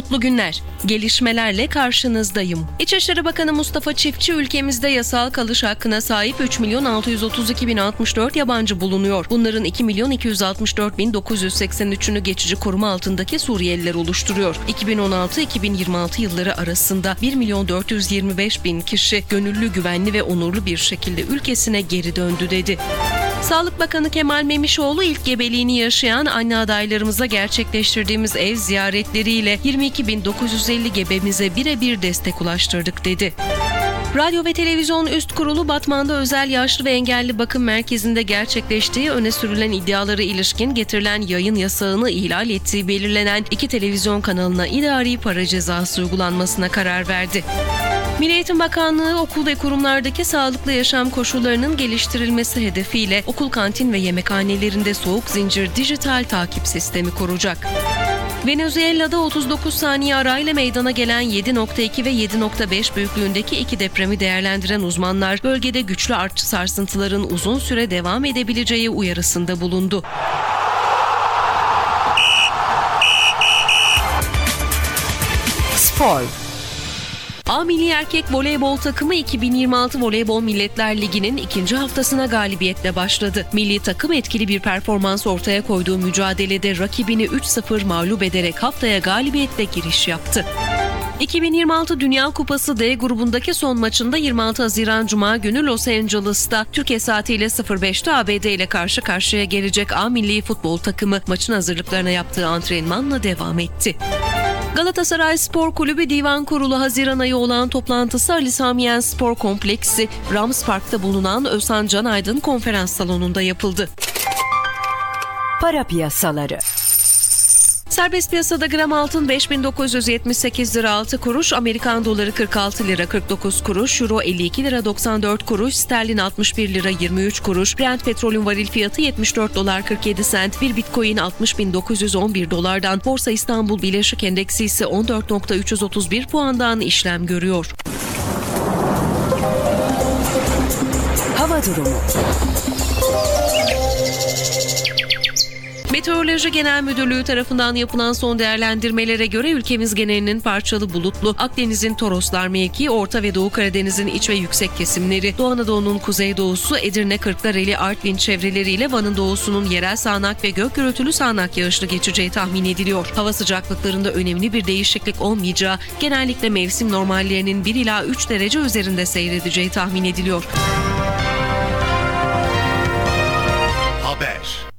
Mutlu günler. Gelişmelerle karşınızdayım. İçişleri Bakanı Mustafa Çiftçi ülkemizde yasal kalış hakkına sahip 3.632.064 yabancı bulunuyor. Bunların 2.264.983'ünü geçici koruma altındaki Suriyeliler oluşturuyor. 2016-2026 yılları arasında 1.425.000 kişi gönüllü, güvenli ve onurlu bir şekilde ülkesine geri döndü dedi. Sağlık Bakanı Kemal Memişoğlu ilk gebeliğini yaşayan anne adaylarımıza gerçekleştirdiğimiz ev ziyaretleriyle 22.950 gebemize birebir destek ulaştırdık dedi. Radyo ve Televizyon Üst Kurulu Batman'da özel yaşlı ve engelli bakım merkezinde gerçekleştiği öne sürülen iddialara ilişkin getirilen yayın yasağını ihlal ettiği belirlenen 2 televizyon kanalına idari para cezası uygulanmasına karar verdi. Milli Eğitim Bakanlığı okul ve kurumlardaki sağlıklı yaşam koşullarının geliştirilmesi hedefiyle okul kantin ve yemekhanelerinde soğuk zincir dijital takip sistemi kuracak. Venezuela'da 39 saniye arayla meydana gelen 7.2 ve 7.5 büyüklüğündeki 2 depremi değerlendiren uzmanlar bölgede güçlü artçı sarsıntıların uzun süre devam edebileceği uyarısında bulundu. Spor. A Milli Erkek Voleybol takımı 2026 Voleybol Milletler Ligi'nin ikinci haftasına galibiyetle başladı. Milli takım etkili bir performans ortaya koyduğu mücadelede rakibini 3-0 mağlup ederek haftaya galibiyetle giriş yaptı. 2026 Dünya Kupası D grubundaki son maçında 26 Haziran Cuma günü Los Angeles'ta Türkiye saatiyle 05'te ABD ile karşı karşıya gelecek A Milli Futbol takımı maçın hazırlıklarına yaptığı antrenmanla devam etti. Galatasaray Spor Kulübü Divan Kurulu Haziran ayı olan toplantısı Ali Sami Yen Spor Kompleksi, Rams Park'ta bulunan Özhan Can Aydın Konferans Salonu'nda yapıldı. Para piyasaları. Serbest piyasada gram altın 5.978 lira 6 kuruş, Amerikan doları 46 lira 49 kuruş, euro 52 lira 94 kuruş, sterlin 61 lira 23 kuruş, Brent petrolün varil fiyatı 74 dolar 47 sent, bir bitcoin 60.911 dolardan, Borsa İstanbul Bileşik Endeksi ise 14.331 puandan işlem görüyor. Hava durumu. Meteoroloji Genel Müdürlüğü tarafından yapılan son değerlendirmelere göre ülkemiz genelinin parçalı bulutlu, Akdeniz'in Toroslar mevkii, Orta ve Doğu Karadeniz'in iç ve yüksek kesimleri, Doğu Anadolu'nun kuzeydoğusu, Edirne, Kırklareli, Artvin çevreleriyle Van'ın doğusunun yerel sağanak ve gök gürültülü sağanak yağışlı geçeceği tahmin ediliyor. Hava sıcaklıklarında önemli bir değişiklik olmayacağı, genellikle mevsim normallerinin 1 ila 3 derece üzerinde seyredeceği tahmin ediliyor. Haber.